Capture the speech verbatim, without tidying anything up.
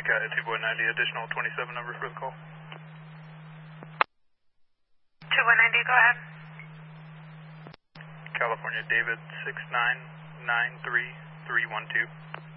Got it, two boy ninety, additional twenty-seven number for the call. two boy ninety, go ahead. California David six nine nine three three one two.